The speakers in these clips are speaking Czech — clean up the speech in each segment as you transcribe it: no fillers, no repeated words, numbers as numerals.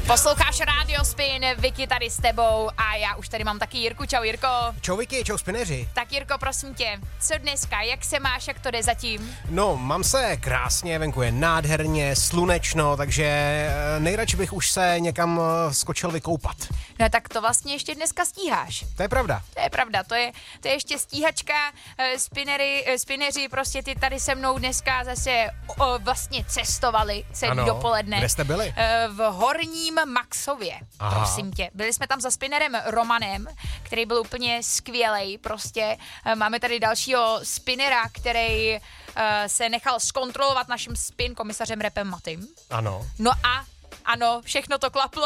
Posloucháš Radio Spin, Vicky tady s tebou a já už tady mám taky Jirku. Čau Jirko. Čau Vicky, čau spineři. Tak Jirko, prosím tě, co dneska, jak se máš, jak to jde zatím? No, mám se krásně, venku je nádherně, slunečno, takže nejradši bych už se někam skočil vykoupat. No tak to vlastně ještě stíháš. To je pravda. To je pravda, to je ještě stíhačka, spineři, prostě ty tady se mnou dneska zase vlastně cestovali celý dopoledne. Kde jste byli? V Horním Maxově, prosím tě. Byli jsme tam za spinerem Romanem, který byl úplně skvělej, prostě. Máme tady dalšího spinera, který se nechal zkontrolovat naším spin komisařem Repem Matym. Ano. No a ano, všechno to klaplo.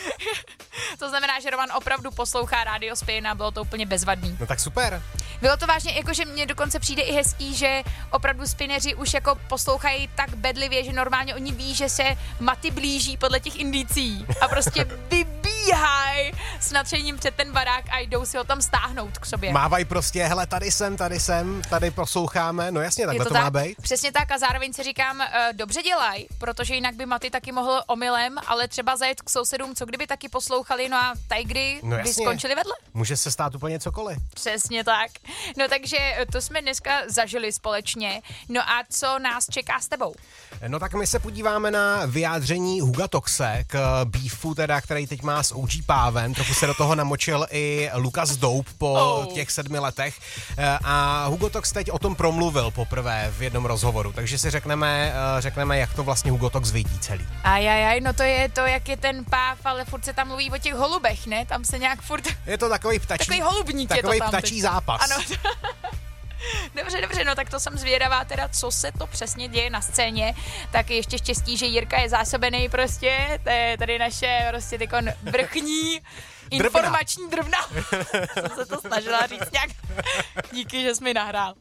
To znamená, že Roman opravdu poslouchá Radio Spin a bylo to úplně bezvadný. No tak super. Bylo to vážně, jakože mně dokonce přijde i hezký, že opravdu spineři už jako poslouchají tak bedlivě, že normálně oni ví, že se Maty blíží podle těch indicí a prostě vybíhají s nadšením před ten barák a jdou si ho tam stáhnout k sobě. Mávají prostě, hele, tady jsem, tady posloucháme, no jasně, takhle to má být. Přesně tak a zároveň si říkám, dobře dělaj, protože jinak by Maty taky mohl omylem, ale třeba zajet k sousedům, co kdyby taky poslouchali, no a tajgry by skončili vedle. Může se stát úplně cokoliv. Přesně tak. No takže to jsme dneska zažili společně. No a co nás čeká s tebou? No tak my se podíváme na vyjádření Huga Toxe k beefu, teda, který teď má s OG Pávem. Trochu se do toho namočil i Lukas Dope po těch 7 letech. A Hugo Tox teď o tom promluvil poprvé v jednom rozhovoru, takže si řekneme, jak to vlastně Hugo Tox vidí celý. Ajajaj, no to je to, jak je ten Páv, ale furt se tam mluví o těch holubech, ne? Tam se nějak furt... Je to takový ptačí... Takový holubník takový je to tam. ptačí zápas. Ano. Dobře, no tak to jsem zvědavá teda, co se to přesně děje na scéně. Tak ještě štěstí, že Jirka je zásobený prostě, to je tady naše prostě tykon vrchní informační drvna. Jsem se to snažila říct nějak. Díky, že jsi mi nahrál.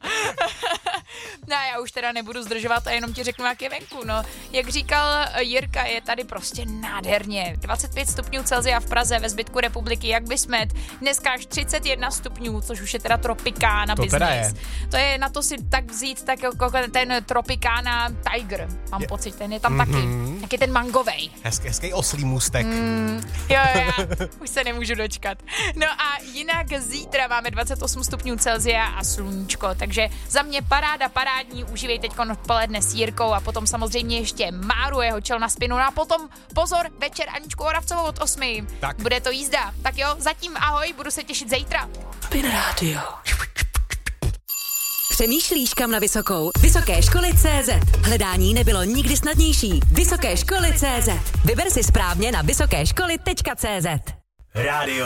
No já už teda nebudu zdržovat a jenom ti řeknu, jak je venku. No, jak říkal Jirka, je tady prostě nádherně. 25 stupňů Celsia v Praze, ve zbytku republiky, jak by jsme. Dneska až 31 stupňů, což už je teda Tropicana business. To je na to si tak vzít, tak jako ten Tropicana Tiger. Mám pocit, ten je tam taky ten mangovej. Hezký oslý můstek. Jo, už se nemůžu dočkat. No a jinak zítra máme 28 stupňů Celsia a sluníčko, takže za mě parádní, užívej teď odpoledne s Jirkou a potom samozřejmě ještě Máru, jeho čel na spinu, no a potom pozor, večer Aničku Oravcovou od 8. Tak. Bude to jízda. Tak jo, zatím ahoj, budu se těšit zítra. Spin Radio. Přemýšlíš, kam na vysokou? Vysoké školy CZ. Hledání nebylo nikdy snadnější. Vysoké školy CZ. Vyber si správně na vysokéškoly.cz. Rádio